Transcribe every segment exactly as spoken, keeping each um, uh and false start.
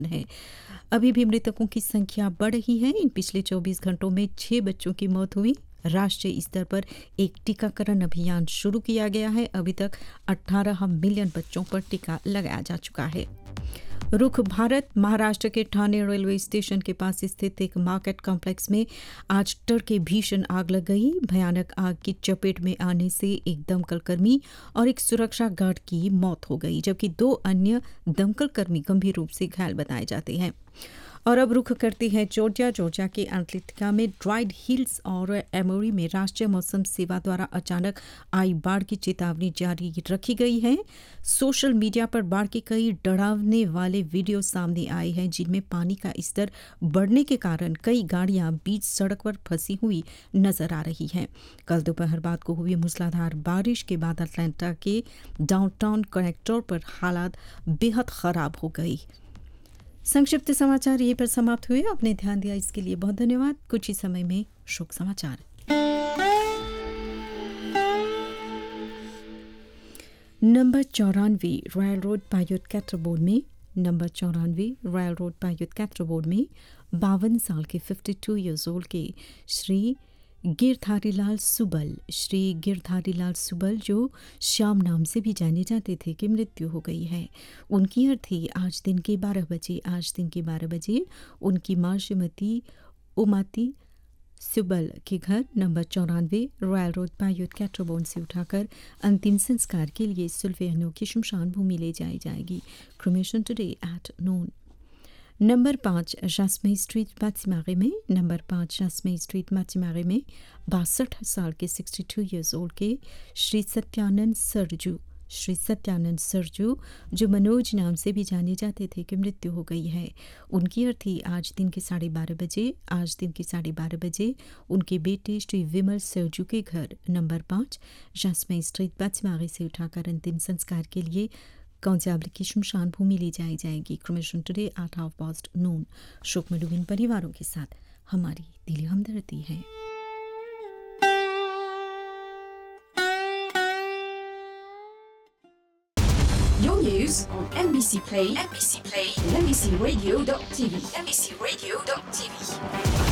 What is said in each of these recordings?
है। अभी भी मृतकों की संख्या बढ़ रही है। इन पिछले चौबीस घंटों में छह बच्चों की मौत हुई। राष्ट्रीय स्तर पर एक टीकाकरण अभियान शुरू किया गया है। अभी तक अठारह मिलियन बच्चों पर टीका लगाया जा चुका है। रुख भारत महाराष्ट्र के ठाणे रेलवे स्टेशन के पास स्थित एक मार्केट कॉम्प्लेक्स में आज तड़के भीषण आग लग गई। भयानक आग की चपेट में आने से एक दमकल कर्मी और एक सुरक्षा गार्ड की मौत हो गई, जबकि दो अन्य दमकल कर्मी गंभीर रूप से घायल बताए जाते हैं। और अब रुख करती है जॉर्जिया। जॉर्जिया के एटलांटा में ड्राइड हिल्स और एमोरी में राष्ट्रीय मौसम सेवा द्वारा अचानक आई बाढ़ की चेतावनी जारी रखी गई है। सोशल मीडिया पर बाढ़ के कई डरावने वाले वीडियो सामने आए हैं, जिनमें पानी का स्तर बढ़ने के कारण कई गाड़ियां बीच सड़क पर फंसी हुई नजर आ रही हैं। कल दोपहर बाद को हुई मूसलाधार बारिश के बाद एटलांटा के डाउनटाउन कनेक्टर पर हालात बेहद खराब हो गई। संक्षिप्त समाचार यहीं पर समाप्त हुए। आपने ध्यान दिया इसके लिए बहुत धन्यवाद। कुछ ही समय में शोक समाचार। नंबर चौरानवे रॉयल रोड पायोट कैटरबोर्ड में नंबर चौरानवे रॉयल रोड पायोट कैटरबोर्ड में बावन साल के बावन ईयर्स ओल्ड के श्री गिरधारीलाल सुबल श्री गिरधारीलाल सुबल जो श्याम नाम से भी जाने जाते थे, की मृत्यु हो गई है। उनकी अर्थी आज दिन के बारह बजे आज दिन के बारह बजे उनकी मां श्रीमती उमाती सुबल के घर नंबर चौरानवे रॉयल रोड पायोट कैटरबोर्ड से उठाकर अंतिम संस्कार के लिए सुल्फेनो की शमशान भूमि ले जाई जाएगी। Cremation today at noon. Number पाँच जासमई स्ट्रीट माचिमारे में नंबर पाँच जासमई स्ट्रीट माचिमारे में बासठ साल के बासठ ईयर्स ओल्ड के श्री सत्यानंद सरजू श्री सत्यानंद सरजू जो मनोज नाम से भी जाने जाते थे, कि मृत्यु हो गई है। उनकी अर्थी आज दिन के साढ़े बारह बजे आज दिन के साढ़े बारह बजे उनके बेटे श्री विमल सरजू के घर नंबर पाँच जासमई स्ट्रीट माचिमारे से उठाकर अंतिम संस्कार के लिए कौंजावली की शमशान भूमि ले जाई जाएगी। Cremation today at half past noon. शोक में डूबे इन परिवारों के साथ हमारी दिली हमदर्दी है। Your news on M B C Play, M B C Play, and M B C Radio dot T V, M B C Radio dot T V.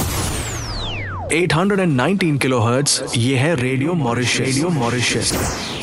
आठ सौ उन्नीस किलोहर्ट्ज़, ये है रेडियो मॉरिशस। Radio Mauritius